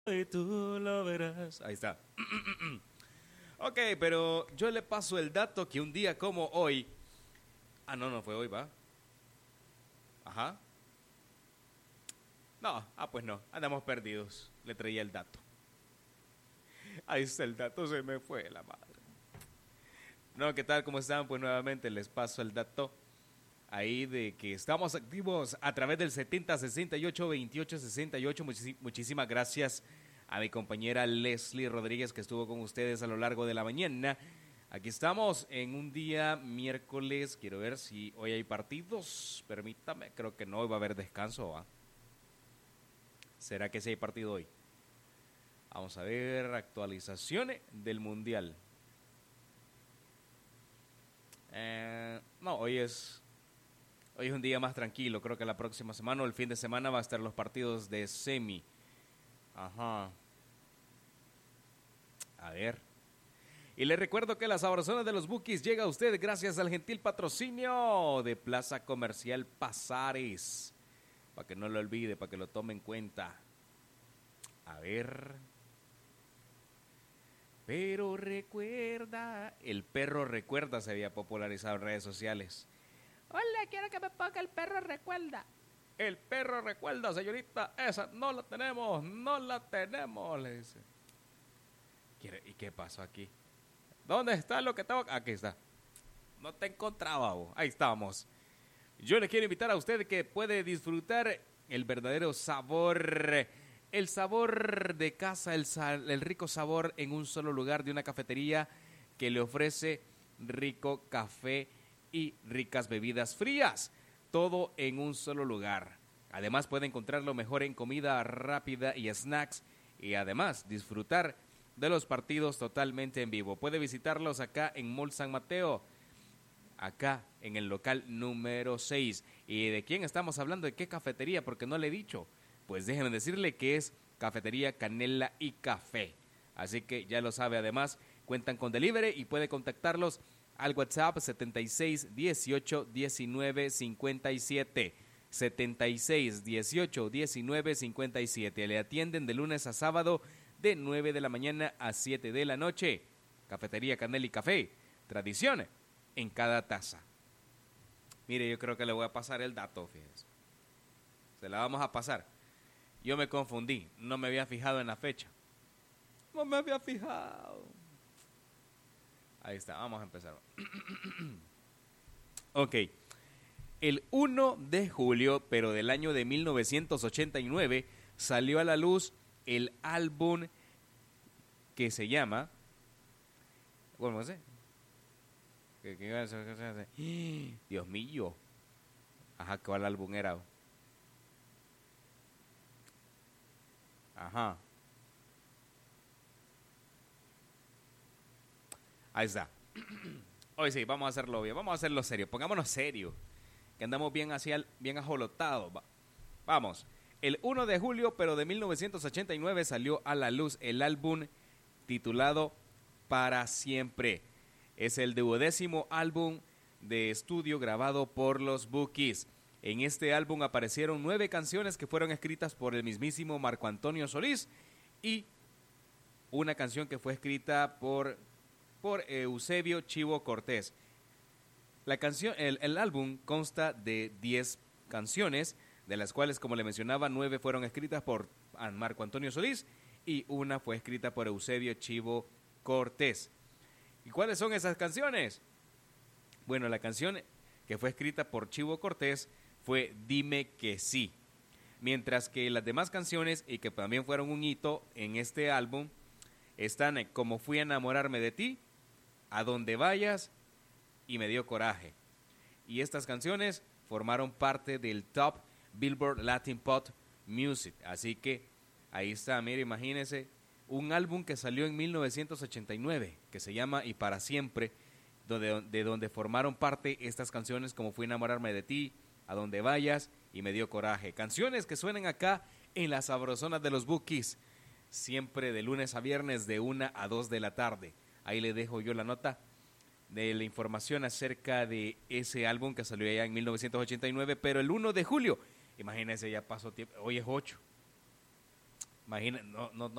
y tú lo verás. Ahí está. Ok, pero yo le paso el dato que un día como hoy... Ah, no, no fue hoy, ¿va? Ajá. No, pues no, andamos perdidos. Le traía el dato. Ahí está el dato, se me fue la madre. No, ¿qué tal? ¿Cómo están? Pues nuevamente les paso el dato ahí de que estamos activos a través del 70 68 28 68. Muchísimas gracias a mi compañera Leslie Rodríguez que estuvo con ustedes a lo largo de la mañana. Aquí estamos en un día miércoles. Quiero ver si hoy hay partidos. Permítame, creo que no, hoy va a haber descanso, ¿va? ¿Será que sí hay partido hoy? Vamos a ver actualizaciones del Mundial. No, hoy es un día más tranquilo. Creo que la próxima semana o el fin de semana va a estar los partidos de semi. Ajá. A ver. Y les recuerdo que la sabrosona de los Bukis llega a usted gracias al gentil patrocinio de Plaza Comercial Pasares. Para que no lo olvide, para que lo tome en cuenta. A ver. Pero recuerda, el perro recuerda se había popularizado en redes sociales. Hola, quiero que me ponga el perro recuerda. El perro recuerda, señorita, esa no la tenemos, le dice. ¿Y qué pasó aquí? ¿Dónde está lo que tengo? Aquí está. No te encontraba vos. Ahí estamos. Yo le quiero invitar a usted que puede disfrutar el verdadero sabor, el sabor de casa, el rico sabor en un solo lugar de una cafetería que le ofrece rico café y ricas bebidas frías. Todo en un solo lugar. Además puede encontrar lo mejor en comida rápida y snacks y además disfrutar de los partidos totalmente en vivo. Puede visitarlos acá en Mall San Mateo, acá en el local número 6. ¿Y de quién estamos hablando? ¿De qué cafetería? Porque no le he dicho. Pues déjenme decirle que es Cafetería Canela y Café. Así que ya lo sabe. Además, cuentan con delivery y puede contactarlos al WhatsApp 76 18 19 57. 76 18 19 57. Le atienden de lunes a sábado de 9 de la mañana a 7 de la noche. Cafetería Canela y Café. Tradición en cada taza. Mire, yo creo que le voy a pasar el dato, fíjense. Se la vamos a pasar. Yo me confundí, no me había fijado en la fecha. No me había fijado. Ahí está, vamos a empezar. Ok. El 1 de julio, pero del año de 1989, salió a la luz el álbum que se llama... Bueno, no sé. Dios mío. Ajá, ¿cuál álbum era? Ajá. Ahí está. Hoy sí, vamos a hacerlo bien, vamos a hacerlo serio. Pongámonos serio, que andamos bien bien ajolotados. Vamos. El 1 de julio, pero de 1989, salió a la luz el álbum titulado Para Siempre. Es el 12º álbum de estudio grabado por los Bukis. En este álbum aparecieron 9 canciones que fueron escritas por el mismísimo Marco Antonio Solís y una canción que fue escrita por Eusebio Chivo Cortés. El álbum consta de 10 canciones, de las cuales, como le mencionaba, 9 fueron escritas por Marco Antonio Solís y una fue escrita por Eusebio Chivo Cortés. ¿Y cuáles son esas canciones? Bueno, la canción que fue escrita por Chivo Cortés fue Dime que sí. Mientras que las demás canciones, y que también fueron un hito en este álbum, están Como fui a enamorarme de ti, A donde vayas y Me dio coraje. Y estas canciones formaron parte del Top Billboard Latin Pop Music. Así que ahí está, mire, imagínense, un álbum que salió en 1989, que se llama Y para siempre, de donde formaron parte estas canciones como Fui a enamorarme de ti, A donde vayas y Me dio coraje. Canciones que suenan acá en las sabrosonas de los Bukis, siempre de lunes a viernes de 1 a 2 de la tarde. Ahí le dejo yo la nota de la información acerca de ese álbum que salió allá en 1989, pero el 1 de julio, imagínense, ya pasó tiempo, hoy es 8. Imagina, no